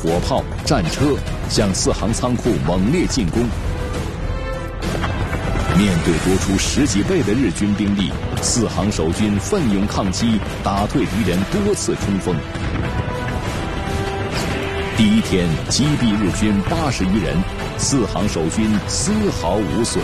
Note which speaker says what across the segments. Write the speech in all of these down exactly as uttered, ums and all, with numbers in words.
Speaker 1: 火炮、战车向四行仓库猛烈进攻。面对多出十几倍的日军兵力，四行守军奋勇抗击，打退敌人多次冲锋。第一天击毙日军八十一人，四行守军丝毫无损。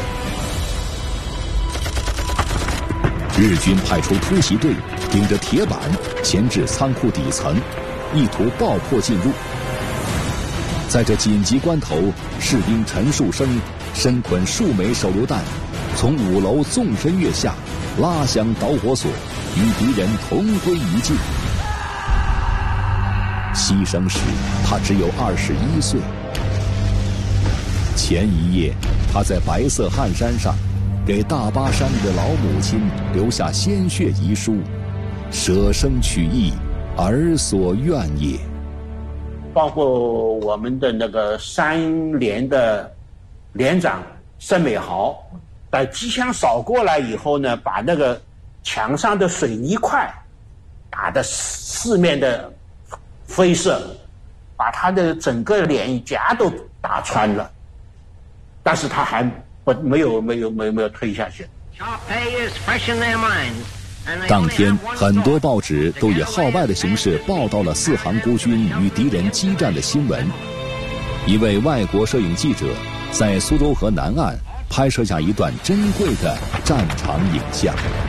Speaker 1: 日军派出突袭队，顶着铁板前至仓库底层，意图爆破进入。在这紧急关头，士兵陈树生身捆数枚手榴弹，从五楼纵身跃下，拉响导火索，与敌人同归于尽。牺牲时，他只有二十一岁。前一夜，他在白色汗衫上，给大巴山的老母亲留下鲜血遗书：“舍生取义，儿所愿也。”
Speaker 2: 包括我们的那个三连的连长盛美豪，在机枪扫过来以后呢，把那个墙上的水泥块打得四面的飞射，把他的整个脸颊都打穿了，但是他还不没有没有没有没有退下去。
Speaker 1: 当天，很多报纸都以号外的形式报道了四行孤军与敌人激战的新闻。一位外国摄影记者在苏州河南岸拍摄下一段珍贵的战场影像。